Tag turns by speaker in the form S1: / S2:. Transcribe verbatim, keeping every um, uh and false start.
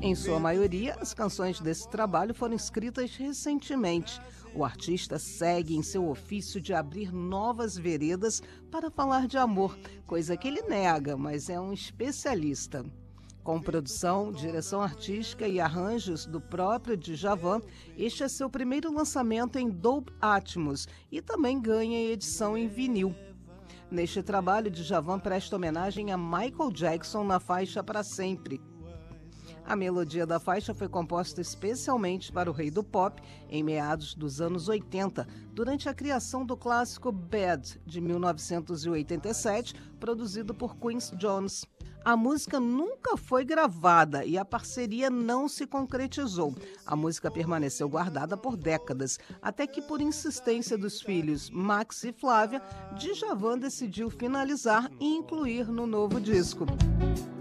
S1: Em sua maioria, as canções desse trabalho foram escritas recentemente. O artista segue em seu ofício de abrir novas veredas para falar de amor, coisa que ele nega, mas é um especialista. Com produção, direção artística e arranjos do próprio Djavan, este é seu primeiro lançamento em Dolby Atmos e também ganha edição em vinil. Neste trabalho, Djavan presta homenagem a Michael Jackson na faixa Pra Sempre. A melodia da faixa foi composta especialmente para o rei do pop em meados dos anos oitenta, durante a criação do clássico Bad, de mil novecentos e oitenta e sete, produzido por Quincy Jones. A música nunca foi gravada e a parceria não se concretizou. A música permaneceu guardada por décadas, até que, por insistência dos filhos Max e Flávia, Djavan decidiu finalizar e incluir no novo disco.